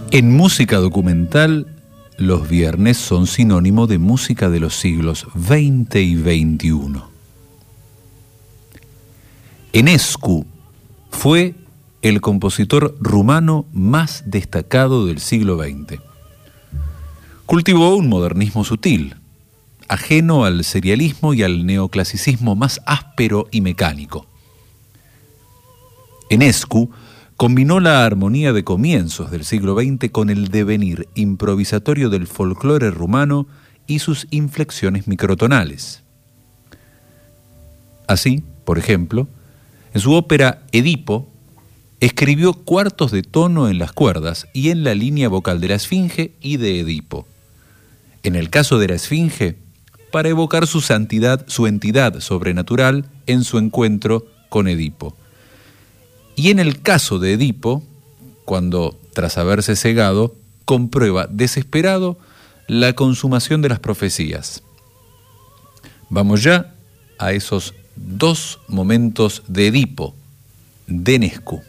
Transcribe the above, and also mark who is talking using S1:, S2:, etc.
S1: En música documental, los viernes son sinónimo de música de los siglos XX y XXI. Enescu fue el compositor rumano más destacado del siglo XX. Cultivó un modernismo sutil, ajeno al serialismo y al neoclasicismo más áspero y mecánico. Enescu combinó la armonía de comienzos del siglo XX con el devenir improvisatorio del folclore rumano y sus inflexiones microtonales. Así, por ejemplo, en su ópera Edipo, escribió cuartos de tono en las cuerdas y en la línea vocal de la Esfinge y de Edipo. En el caso de la Esfinge, para evocar su santidad, su entidad sobrenatural en su encuentro con Edipo. Y en el caso de Edipo, cuando, tras haberse cegado, comprueba desesperado la consumación de las profecías. Vamos ya a esos dos momentos de Edipo, de Enescu.